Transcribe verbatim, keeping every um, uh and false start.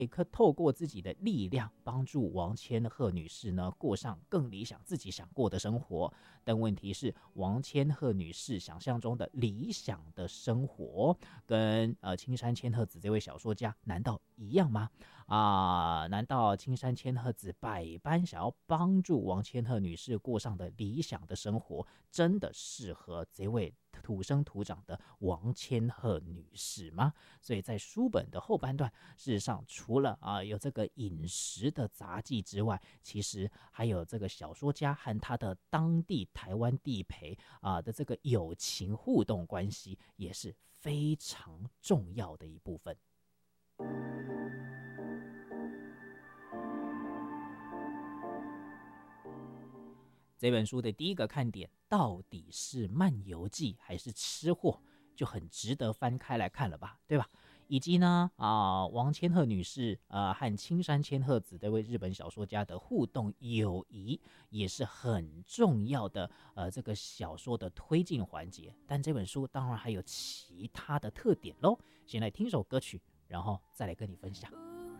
可透过自己的力量帮助王千鹤女士呢过上更理想自己想过的生活。但问题是，王千鹤女士想象中的理想的生活跟呃青山千鹤子这位小说家难道一样吗？啊，难道青山千鹤子百般想要帮助王千鹤女士过上的理想的生活，真的适合这位土生土长的王千鹤女士吗？所以在书本的后半段，事实上除了啊有这个饮食的杂技之外，其实还有这个小说家和他的当地台湾地陪啊的这个友情互动关系，也是非常重要的一部分。这本书的第一个看点到底是漫游记还是吃货，就很值得翻开来看了吧，对吧？以及呢，啊、呃，王千鹤女士呃和青山千鹤子这位日本小说家的互动友谊，也是很重要的呃这个小说的推进环节。但这本书当然还有其他的特点喽。先来听首歌曲，然后再来跟你分享。